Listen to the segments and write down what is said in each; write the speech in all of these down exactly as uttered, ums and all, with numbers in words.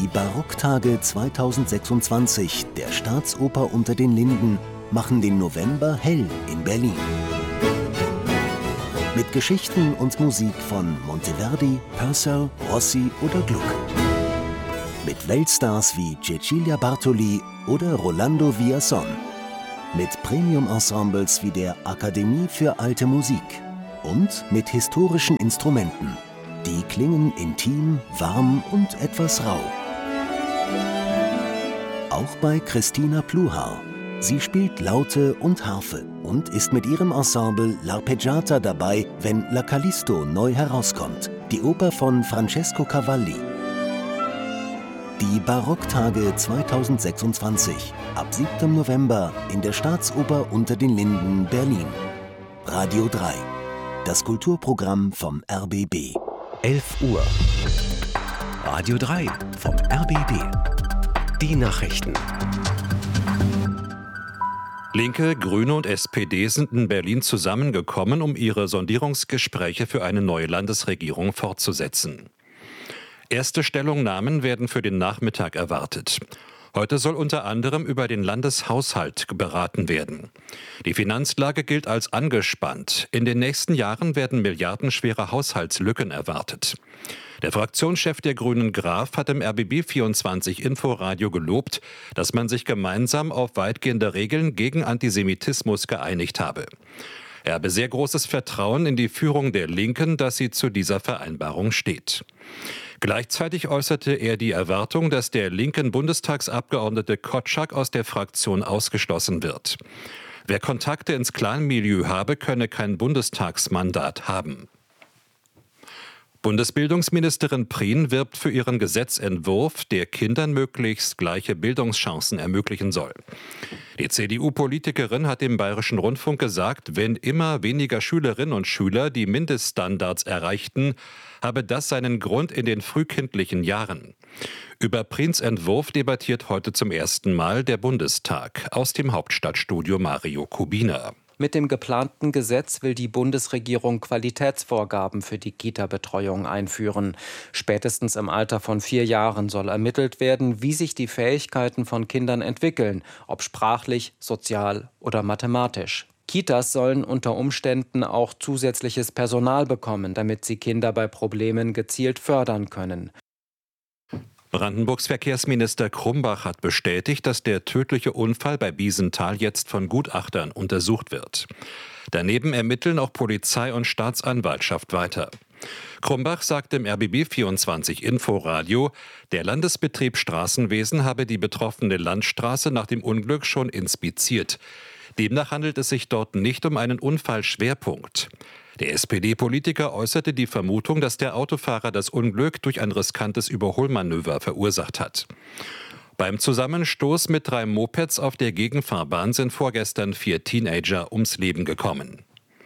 Die Barocktage zweitausendsechsundzwanzig der Staatsoper unter den Linden machen den November hell in Berlin. Mit Geschichten und Musik von Monteverdi, Purcell, Rossi oder Gluck. Mit Weltstars wie Cecilia Bartoli oder Rolando Villazón. Mit Premium-Ensembles wie der Akademie für Alte Musik. Und mit historischen Instrumenten. Die klingen intim, warm und etwas rau. Auch bei Christina Pluhar. Sie spielt Laute und Harfe und ist mit ihrem Ensemble L'Arpeggiata dabei, wenn La Callisto neu herauskommt, die Oper von Francesco Cavalli. Die Barocktage zweitausendsechsundzwanzig, ab siebten November in der Staatsoper unter den Linden, Berlin. Radio drei, das Kulturprogramm vom R B B. elf Uhr. Radio drei vom R B B. Die Nachrichten. Linke, Grüne und S P D sind in Berlin zusammengekommen, um ihre Sondierungsgespräche für eine neue Landesregierung fortzusetzen. Erste Stellungnahmen werden für den Nachmittag erwartet. Heute soll unter anderem über den Landeshaushalt beraten werden. Die Finanzlage gilt als angespannt. In den nächsten Jahren werden milliardenschwere Haushaltslücken erwartet. Der Fraktionschef der Grünen Graf hat im R B B vierundzwanzig Inforadio gelobt, dass man sich gemeinsam auf weitgehende Regeln gegen Antisemitismus geeinigt habe. Er habe sehr großes Vertrauen in die Führung der Linken, dass sie zu dieser Vereinbarung steht. Gleichzeitig äußerte er die Erwartung, dass der linken Bundestagsabgeordnete Kotschak aus der Fraktion ausgeschlossen wird. Wer Kontakte ins Clanmilieu habe, könne kein Bundestagsmandat haben. Bundesbildungsministerin Prien wirbt für ihren Gesetzentwurf, der Kindern möglichst gleiche Bildungschancen ermöglichen soll. Die C D U-Politikerin hat dem Bayerischen Rundfunk gesagt, wenn immer weniger Schülerinnen und Schüler die Mindeststandards erreichten, habe das seinen Grund in den frühkindlichen Jahren. Über Priens Entwurf debattiert heute zum ersten Mal der Bundestag. Aus dem Hauptstadtstudio Mario Kubina. Mit dem geplanten Gesetz will die Bundesregierung Qualitätsvorgaben für die Kita-Betreuung einführen. Spätestens im Alter von vier Jahren soll ermittelt werden, wie sich die Fähigkeiten von Kindern entwickeln, ob sprachlich, sozial oder mathematisch. Kitas sollen unter Umständen auch zusätzliches Personal bekommen, damit sie Kinder bei Problemen gezielt fördern können. Brandenburgs Verkehrsminister Krumbach hat bestätigt, dass der tödliche Unfall bei Biesenthal jetzt von Gutachtern untersucht wird. Daneben ermitteln auch Polizei und Staatsanwaltschaft weiter. Krumbach sagt im R B B vierundzwanzig Inforadio, der Landesbetrieb Straßenwesen habe die betroffene Landstraße nach dem Unglück schon inspiziert. Demnach handelt es sich dort nicht um einen Unfallschwerpunkt. Der S P D-Politiker äußerte die Vermutung, dass der Autofahrer das Unglück durch ein riskantes Überholmanöver verursacht hat. Beim Zusammenstoß mit drei Mopeds auf der Gegenfahrbahn sind vorgestern vier Teenager ums Leben gekommen.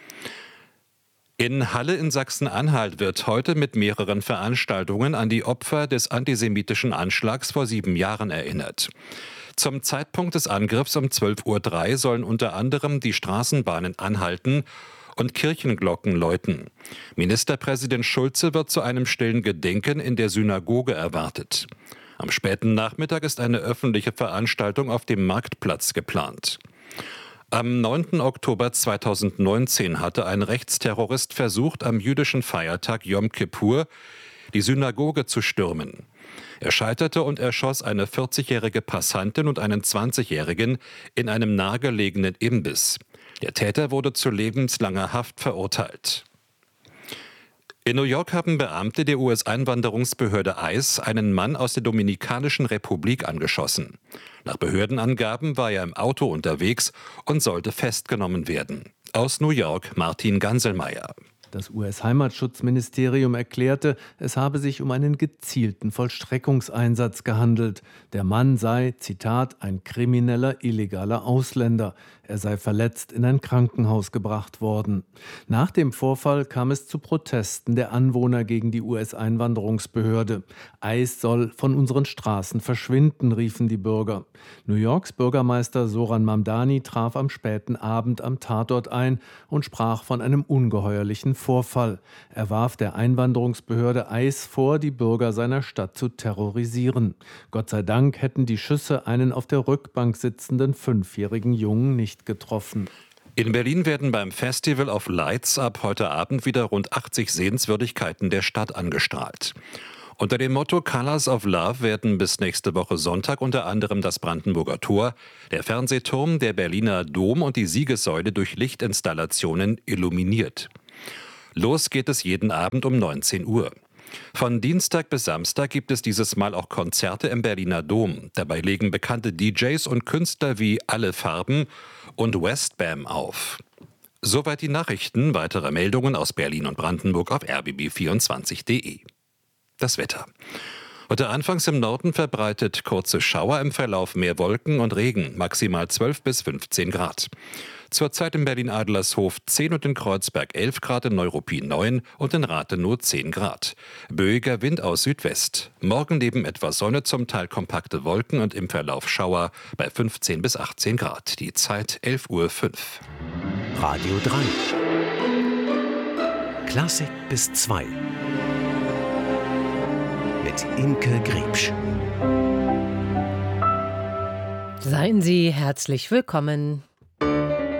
In Halle in Sachsen-Anhalt wird heute mit mehreren Veranstaltungen an die Opfer des antisemitischen Anschlags vor sieben Jahren erinnert. Zum Zeitpunkt des Angriffs um zwölf Uhr drei sollen unter anderem die Straßenbahnen anhalten und Kirchenglocken läuten. Ministerpräsident Schulze wird zu einem stillen Gedenken in der Synagoge erwartet. Am späten Nachmittag ist eine öffentliche Veranstaltung auf dem Marktplatz geplant. Am neunten Oktober zweitausendneunzehn hatte ein Rechtsterrorist versucht, am jüdischen Feiertag Jom Kippur die Synagoge zu stürmen. Er scheiterte und erschoss eine vierzigjährige Passantin und einen zwanzigjährigen in einem nahegelegenen Imbiss. Der Täter wurde zu lebenslanger Haft verurteilt. In New York haben Beamte der U S-Einwanderungsbehörde ICE einen Mann aus der Dominikanischen Republik angeschossen. Nach Behördenangaben war er im Auto unterwegs und sollte festgenommen werden. Aus New York Martin Ganselmeier. Das U S-Heimatschutzministerium erklärte, es habe sich um einen gezielten Vollstreckungseinsatz gehandelt. Der Mann sei, Zitat, ein krimineller, illegaler Ausländer. Er sei verletzt in ein Krankenhaus gebracht worden. Nach dem Vorfall kam es zu Protesten der Anwohner gegen die U S-Einwanderungsbehörde. ICE soll von unseren Straßen verschwinden, riefen die Bürger. New Yorks Bürgermeister Zoran Mamdani traf am späten Abend am Tatort ein und sprach von einem ungeheuerlichen Vorfall. Er warf der Einwanderungsbehörde Eis vor, die Bürger seiner Stadt zu terrorisieren. Gott sei Dank hätten die Schüsse einen auf der Rückbank sitzenden fünfjährigen Jungen nicht getroffen. In Berlin werden beim Festival of Lights ab heute Abend wieder rund achtzig Sehenswürdigkeiten der Stadt angestrahlt. Unter dem Motto Colors of Love werden bis nächste Woche Sonntag unter anderem das Brandenburger Tor, der Fernsehturm, der Berliner Dom und die Siegessäule durch Lichtinstallationen illuminiert. Los geht es jeden Abend um neunzehn Uhr. Von Dienstag bis Samstag gibt es dieses Mal auch Konzerte im Berliner Dom. Dabei legen bekannte D Js und Künstler wie Alle Farben und Westbam auf. Soweit die Nachrichten. Weitere Meldungen aus Berlin und Brandenburg auf r b b vierundzwanzig punkt d e. Das Wetter. Heute anfangs im Norden verbreitet kurze Schauer, im Verlauf mehr Wolken und Regen, maximal zwölf bis fünfzehn Grad. Zurzeit in Berlin-Adlershof zehn und in Kreuzberg elf Grad, in Neuruppin neun und in Rathenow zehn Grad. Böiger Wind aus Südwest. Morgen neben etwas Sonne zum Teil kompakte Wolken und im Verlauf Schauer bei fünfzehn bis achtzehn Grad. Die Zeit elf Uhr fünf. Radio drei. Klassik bis zwei. Mit Imke Griebsch. Seien Sie herzlich willkommen.